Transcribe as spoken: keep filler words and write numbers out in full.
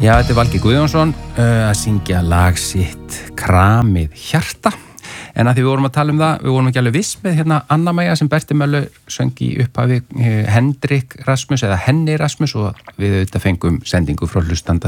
Já, þetta er Valgeir Guðjónsson uh, að syngja lag sitt Kramið hjarta. En að því við vorum að tala um það, við vorum ekki alveg viss með hérna Anna Maja sem Berti Möller söng í upphafi uh, Hendrik Rasmus eða Henni Rasmus og við auðvitað fengum sendingu frá hlustanda